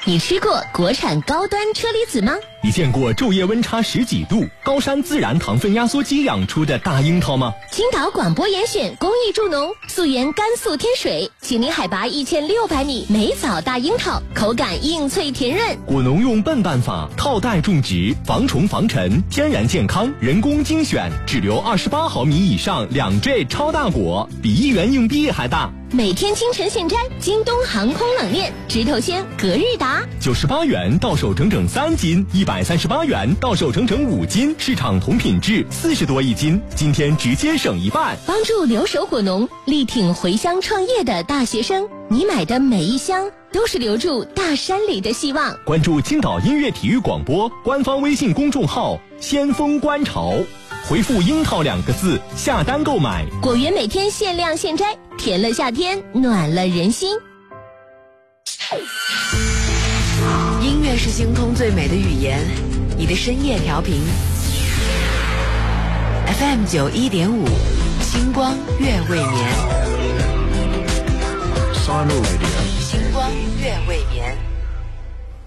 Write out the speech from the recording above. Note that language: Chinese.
你吃过国产高端车厘子吗？ 你见过昼夜温差10几度、高山自然糖分压缩机养出的大樱桃吗？ 青岛广播严选公益助农，溯源甘肃天水，紧邻海拔1600米，美枣大樱桃，口感硬脆甜润。 果农用笨办法套袋种植，防虫防尘，天然健康，人工精选，只留28毫米以上2坠超大果，比1元硬币还大。 每天清晨现摘，京东航空冷链，直头鲜，隔日达 ，98元到手整整3斤，138元到手整整5斤，市场同品质40多一斤，今天直接省1半， 帮助留守果农，力挺回乡创业的大学生。你买的每一箱都是留住大山里的希望。 关注青岛音乐体育广播官方微信公众号先锋观潮，回复樱桃2个字下单购买， 果园每天限量现摘，甜了夏天，暖了人心。 音乐是星空最美的语言，你的深夜调频 FM 91.5，星光月未眠，星光月未眠。